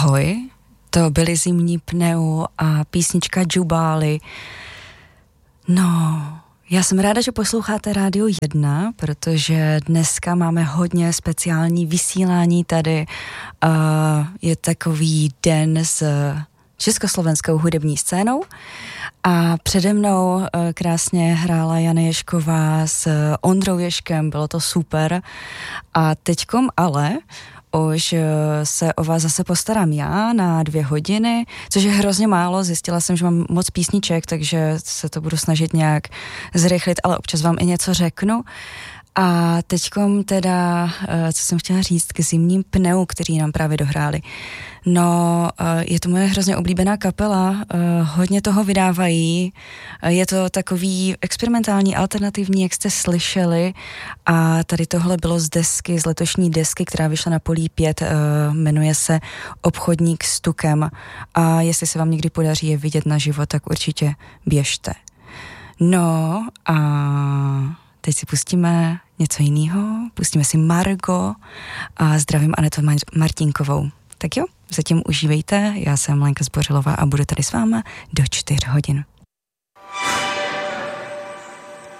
Ahoj, to byly Zimní pneu a písnička Džubály. No, já jsem ráda, že posloucháte Rádio 1, protože dneska máme hodně speciální vysílání tady. Je takový den s československou hudební scénou a přede mnou krásně hrála Jana Ježková s Ondrou Ježkem, bylo to super. A teďkom ale už se o vás zase postarám já na 2 hodiny, což je hrozně málo, zjistila jsem, že mám moc písniček, takže se to budu snažit nějak zrychlit, ale občas vám i něco řeknu. A teďkom teda, co jsem chtěla říct k Zimním pneu, který nám právě dohráli. No, je to moje hrozně oblíbená kapela, hodně toho vydávají, je to takový experimentální, alternativní, jak jste slyšeli, a tady tohle bylo z letošní desky, která vyšla na Polí 5, jmenuje se Obchodník s tukem, a jestli se vám někdy podaří je vidět naživo, tak určitě běžte. No a teď si pustíme něco jiného, pustíme si Margo a zdravím Anetu Martinkovou. Tak jo, zatím užívejte, já jsem Lenka Zbořilová a budu tady s váma do 4 hodin.